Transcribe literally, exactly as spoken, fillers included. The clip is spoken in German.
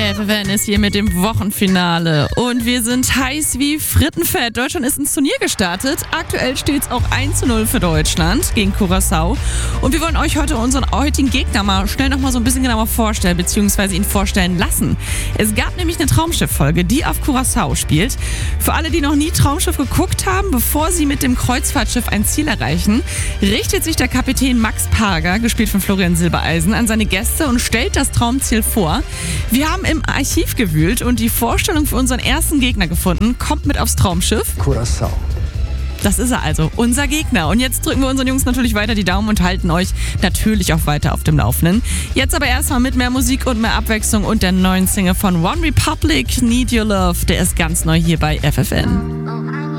F F N ist hier mit dem Wochenfinale und wir sind heiß wie Frittenfett. Deutschland ist ins Turnier gestartet. Aktuell steht es auch eins zu null für Deutschland gegen Curaçao. Und wir wollen euch heute unseren heutigen Gegner mal schnell noch mal so ein bisschen genauer vorstellen, beziehungsweise ihn vorstellen lassen. Es gab nämlich eine Traumschiff-Folge, die auf Curaçao spielt. Für alle, die noch nie Traumschiff geguckt haben, bevor sie mit dem Kreuzfahrtschiff ein Ziel erreichen, richtet sich der Kapitän Max Parger, gespielt von Florian Silbereisen, an seine Gäste und stellt das Traumziel vor. Wir haben im Archiv gewühlt und die Vorstellung für unseren ersten Gegner gefunden. Kommt mit aufs Traumschiff. Curaçao. Das ist er also, unser Gegner. Und jetzt drücken wir unseren Jungs natürlich weiter die Daumen und halten euch natürlich auch weiter auf dem Laufenden. Jetzt aber erstmal mit mehr Musik und mehr Abwechslung und der neuen Single von One Republic, Need Your Love. Der ist ganz neu hier bei F F N.